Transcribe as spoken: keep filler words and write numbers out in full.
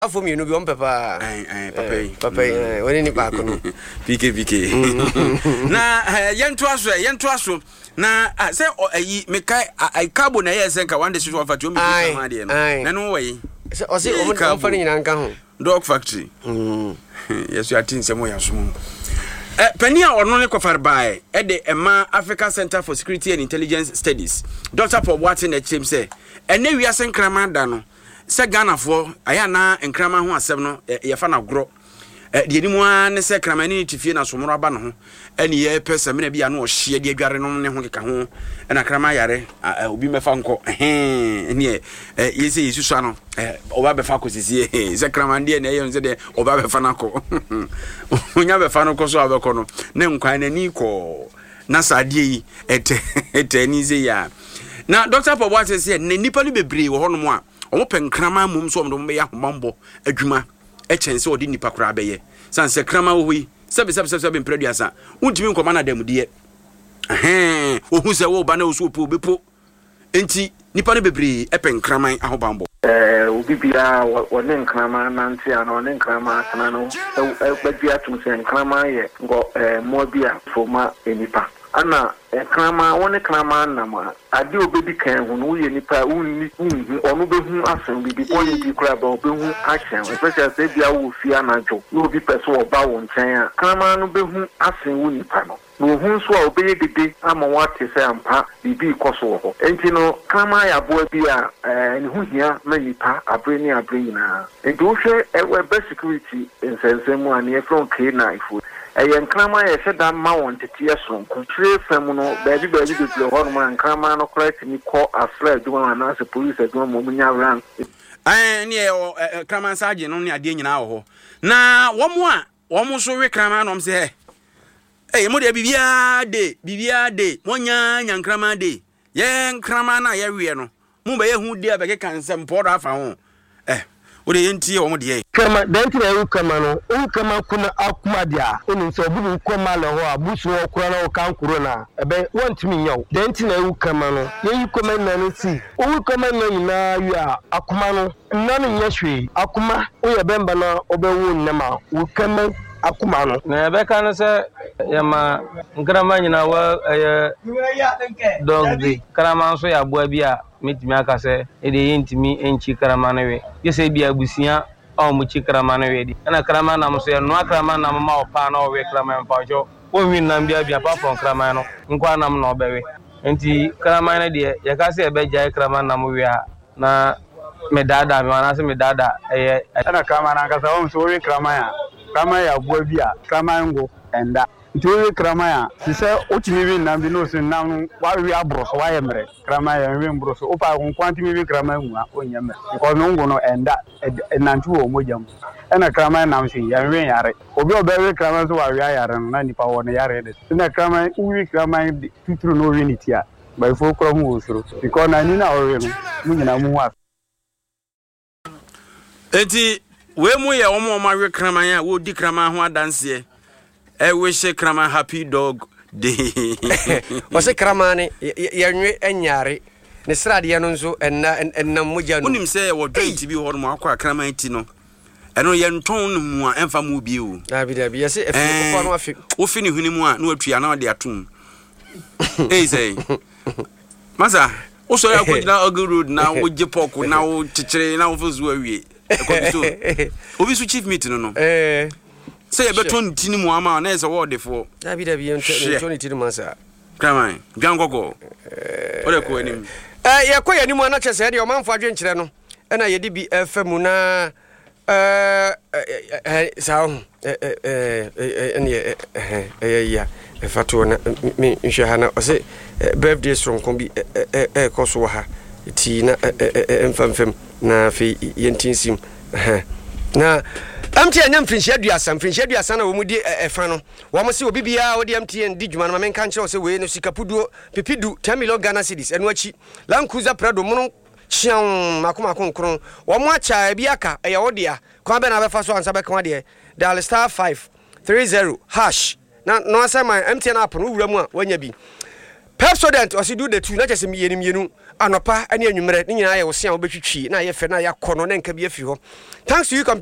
afọ mi no bi on papa eh eh papa yi papa yi woni ni ba ko no pk pk na yento aso yento aso na say ayi me kai ai carbon na yes nka one day so fa to me ma de no na no wey o say o mo fa ni na nka ho dog factory mm yes you atin se mo yaso eh pania ono ne kofar bae e de ema Africa Center for Security and Intelligence Studies Doctor Paul Watson e chim say ene wiase nkrama da no se Ghana fo aya na nkrama ho asem no ye fa na gro eh de nimu an se krama ni tifie na somro aba no ho ene ye pese me na bia no ohie de adware no ne ho keka ho na krama yare obi mefa nko eh ne eh yese yesusu ano eh oba befa ko sisi eh se krama de na ye nze de oba befa na ko onya befa no ko so abeko no ne nkwan na ni ko na sadie yi ete ete ni ze ya na Doctor Paul Watson say ne nipa ni bebre wo hono mo a omo penkrama mum so omo be ya homambo adwuma e chense odi nipa kura be ye sanse krama wo yi sebe sebe sebe mpreduasa untimi nkoma na dem de eh ohu se wo ba na osu opo bepo enti nipa ne bebre e penkrama ahobambo eh obi bia wone nkrama nanti ana wone nkrama kana no e gbadua tum se nkrama ye ngo eh mo bia foma enipa ana krama woni krama nama ade obedi kan hu no ye nipa unni unhu onu behu asen bibi poni bi kura ba obehu achen especially say bia wo fi anajo no bi person oba wo nchen a krama no behu asen wo nipa no no hu so a obeye dede ama wate say ampa bibi koso ho enti no krama ya bo bi a eh ni hu hia ma nipa abre ni abre nyina enti wo hwe e be security nsensemu ani e from K nine eyen krama ye seda ma won tetie sonko tre fam no baabi baabi de blo hono man krama no correct ni ko afra aduma na se police aduma mo munya ran eh ni e krama saje no ni ade nyina wo na wo mo a wo mo so we krama no mse eh mo de bibia de bibia de mo nya nya krama de ye krama na ye we no mo ba ye hu de abeke kan se mpo da afa ho eh o de yenti o mo de kama denti na yu kama no u kama kuna akuma dia onu so bubu koma le ho abusu okura na kan corona ebe wontimi nyaw denti na yu kama no ye yu kama na no si u kama na nyina yu a akuma no nanu nyahwe akuma o ye bemba na obewu nnema u kama akuma no na ebe kan se yama nkrama nyina wa eh dog di krama so ya bua bia mitimi aka se e de yentimi enchi krama na we yese bia busia o mu chi krama na we di na krama na so ya no krama na ma o pa na o we krama mpa jo o wi na bia bia pa from krama no nkwa nam na obewe enti krama na de ya ka se ebe jai krama na mu we a na me dada me wana se me dada eh na krama na ka sa o so we krama ya krama ya bua bia krama ngo enda Joey Kramaya, she said, Ochimi and Binos and now why we are bros, why am I? Kramaya and Wimbros, Opa, on quantity Kramaya, on Yam, because no one and that and Nantu or Mojam. And a Kramaya Namsi, and we are. Obo Berry Kramas were Yar and ninety power on the Yared. And a Kramaya, we Kramaya to through no unity by four cromos, because I need our Muna. Eti, where we are almost my Kramaya, would decrama who dance here. I wish a krama happy dog day. Was a kramani, Yanwe and Yari, Nesradi Anonzo and Namujan. When him say, what day to be or more cramatino. I know yan tone more and famu biu. I be there, yes, if you finish him no tree and their tomb. Eh, say, Massa, also I could now a good road now with your pocket now to train now for Zuri. Obviously, chief meeting, no. Eh. Say a beton tini muama na is a word for. I be there beyond twenty to the massa. Come on, Gango go. What a queen. Eh, ya quay any more not just said your man for drink channel. And I did be a femuna uh sound and yeah, if I told me in Shahana or say birthday strong can be a coswaha. Tina and fem na fi yentin sim. Na amti anyam finhia duasa finhia duasa na wo mu di efa no wo mo se obi bia wo di amti en di djuma no men kan kire wo se we no sikapuduo pipidu ten million Ghana cedis eno achi Land Cruiser Prado mu no chian makoma konkron wo mo acha bia ka e wo dia kwa be na be fa so ansa be kan de dial star five three zero hash na no asa my M T N app no wura mu a wanya bi Pepsodent o se do the two na chese mi yenim yenu anopa ane anwumere ne nyina yɛ wo se a wobɛtwitwi na yɛ fɛ na yɛ akɔ no na nka bi afi hɔ. Thanks to you